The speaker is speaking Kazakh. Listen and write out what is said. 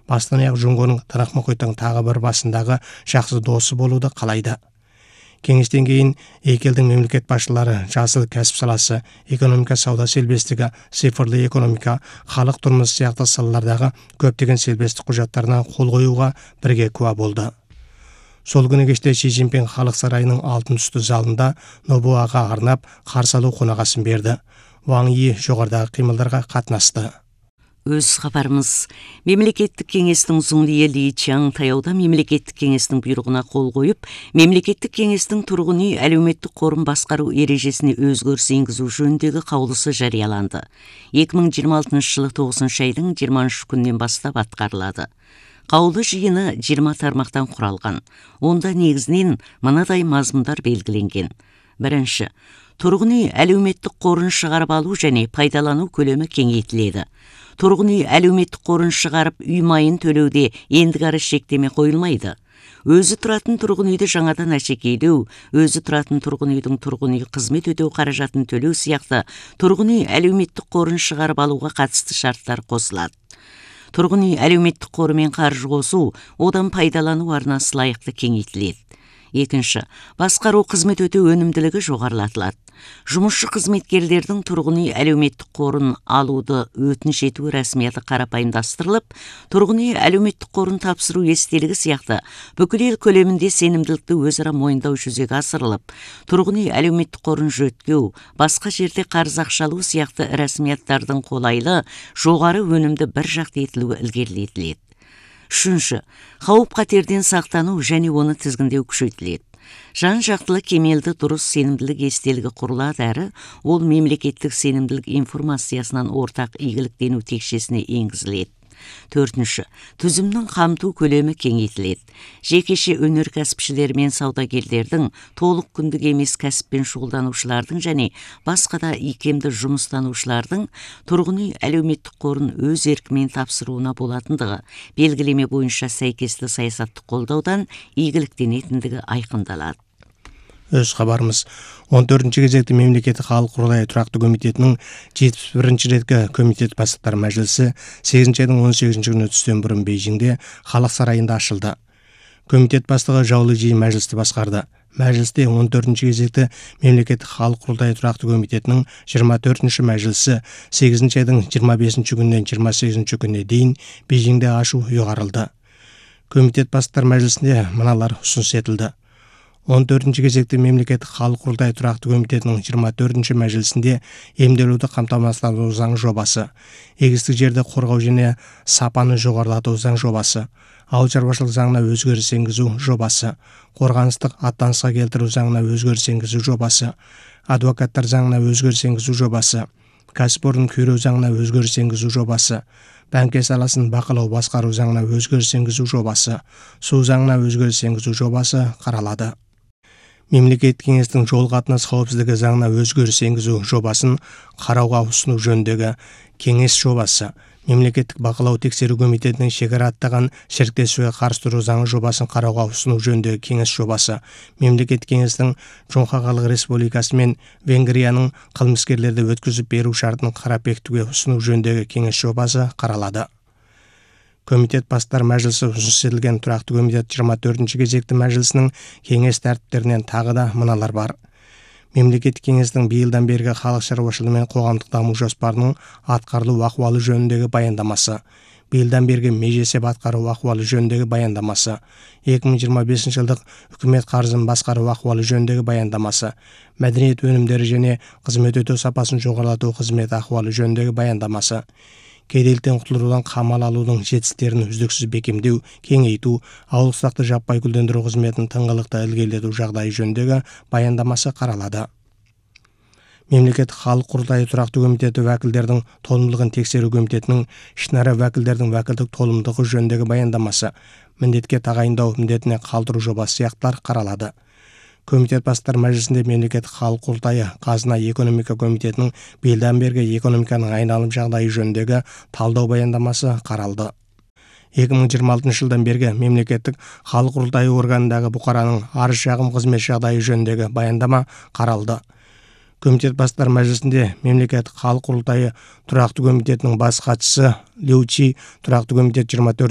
бастан аяқ Жоңғоның Тынық мұхиттың тағы бір басындағы жақсы досы болуды қалайды. Кеңестен кейін екі елдің мемлекет басшылары жасыл кәсіп саласы, экономика, сауда сербестігі, цифрлы экономика, халық тұрмысы сияқты салалардағы көптеген сербестік құжаттарына қол қоюға бірге куә болды. Сол күні кеште Си Цзиньпин халық сарайының алтын түсті залында Нобуаға арнап қарсы алу қонағасын берді. Ван Йи жоғарыдағы қимылдарға қатынасты. Өз хабарымыз. Мемлекеттік кеңестің Зуңли Ли Чаң таяуда мемлекеттік кеңестің бұйрығына қол қойып, мемлекеттік кеңестің тұрғын үй әлеуметтік қорын басқару ережесіне өзгеріс енгізу жөніндегі қаулысы жарияланды. 2026 жылы 9 айдың 20 күннен бастап атқарылады. Қаулы жиыны 20 тармақтан құралған. Онда негізінен мынадай мазмұндар белгіленген. Бірінші, тұрғын үй әлеуметтік қорын шығарып алу және пайдалану көлемі кеңейтіледі. Тұрғын үй әлеуметтік қорын шығарып үй майын төлеуде ендігәрі шектеме қойылмайды. Өзі тұратын тұрғын үйді жаңадан әшекейлеу, өзі тұратын тұрғын үйдің тұрғын үй қызмет өтеу қаражатын төлеу сияқты тұрғын үй әлеуметтік қорын шығарып алуға қатысты шарттар қосылады. Тұрғын үй әлеуметтік қорымен қаржы қосу, одан пайдалану арнасы лайықты кеңейтіледі. Екінші, басқару қызмет өтеу өнімділігі жоғарылатылады. Жұмысшы қызметкерлердің тұрғын үй әлеуметтік қорын алуды өтініш ету рәсімияты қарапайымдастырылып, тұрғын үй әлеуметтік қорын тапсыру естелігі сияқты бүкіл ел көлемінде сенімділікті өзара мойындау жүзеге асырылып, тұрғын үй әлеуметтік қорын жөткеу, басқа жерде қарыз ақша алу сияқты рәсімияттардың қолайлы, жоғары өнімді бір жақты етілуі ілгерілетіледі. Үшінші, қауіп қатерден сақтану және оны тізгіндеу күшейтіледі. Жан-жақтылы кемелді дұрыс сенімділік естелігі құрылады әрі ол мемлекеттік сенімділік информациясынан ортақ игіліктену текшесіне енгізіледі. Төртінші, түзімнің қамту көлемі кеңейтіледі. Жекеше өнеркәсіпшілер мен саудагерлердің, толық күндік емес кәсіппен шұғылданушылардың және басқа да икемді жұмыстанушылардың тұрғын үй әлеуметтік қорын өз еркімен тапсыруына болатындығы, белгілеме бойынша сәйкесті саясатты қолдаудан игіліктенетіндігі айқындалады. Өз хабарымыз. 14-ші кезекті мемлекеттік халық құрылтайы тұрақты комитетінің 71-ші реткі комитет бастықтар мәжілісі 8 айдың 18 күні түстен бұрын Бейжіңде халық сарайында ашылды. Комитет бастығы Жау Лижи мәжілісті басқарды. Мәжілісте 14-ші кезекті мемлекеттік халық құрылтайы тұрақты комитетінің 24-ші мәжілісі 8 айдың 25 күннен 28 күніне дейін Бейжіңде ашу ұйғарылды. Комитет бастықтар мәжілісінде мыналар ұсыныс етілді. 14-ші кезекті мемлекеттік халық құрылтайы тұрақты комитетінің 24-ші мәжілісінде емделуді қамтамасыздандыру заң жобасы, егістік жерді қорғау және сапаны жоғарылату заң жобасы, ауыл шаруашылық заңына өзгеріс енгізу жобасы, қорғаныстық аттанысқа келтіру заңына өзгеріс енгізу жобасы, адвокаттар заңына өзгеріс енгізу жобасы, кәсіпорын күйреу заңына өзгеріс енгізу жобасы, бәңке саласын бақылау басқару заңына өзгеріс енгізу жобасы, су заңына өзгеріс енгізу жобасы қаралады. Мемлекеттік кеңестің жол қатынас қауіпсіздігі заңына өзгеріс енгізу жобасын қарауға ұсыну жөніндегі кеңес жобасы, мемлекеттік бақылау тексеру комитетінің шекара аттаған шеріктесуге қарсы тұру заңы жобасын қарауға ұсыну жөніндегі кеңес жобасы, мемлекеттік кеңестің Жоңқа Халық Республикасы мен Венгрияның қылмыскерлерді өткізіп беру шартын қарап бекітуге ұсыну жөніндегі кеңес жобасы қаралады. Комитет бастықтар мәжілісі ұсыныс етілген тұрақты комитет 24-ші кезекті мәжілісінің кеңес тәртіптерінен тағы да мыналар бар. Мемлекеттік кеңестің биылдан бергі халық шаруашылығы мен қоғамдық даму жоспарының атқарылу ахуалы жөніндегі баяндамасы, биылдан бергі межесеп атқару ахуалы жөніндегі баяндамасы, 2025 жылдық үкімет қарызын басқару ахуалы жөніндегі баяндамасы, мәдениет өнімдері және қызмет өтеу сапасын жоғарылату қызмет ахуалы жөніндегі баяндамасы, кедейліктен құтылудан қамал алудың жетістіктерін үздіксіз бекемдеу, кеңейту, ауыл сақты жаппай гүлдендіру қызметін тыңғылықты ілгерілету жағдайы жөніндегі баяндамасы қаралады. Мемлекеттік халық құрылтайы тұрақты комитеті уәкілдердің толымдылығын тексеру комитетінің ішінара уәкілдердің уәкілдік толымдығы жөніндегі баяндамасы, міндетке тағайындау міндетіне қалдыру жобасы сияқтылар қаралады. Комитет бастықтар мәжілісінде мемлекеттік халық құрылтайы қазына экономика комитетінің биылдан бергі экономиканың айналым жағдайы жөніндегі талдау баяндамасы қаралды. 2026 жылдан бергі мемлекеттік халық құрылтайы органындағы бұқараның арыз шағым қызмет жағдайы жөніндегі баяндама қаралды. Комитет бастықтар мәжілісінде мемлекеттік халық құрылтайы тұрақты комитетінің бас хатшысы Лю Чи, тұрақты комитет 24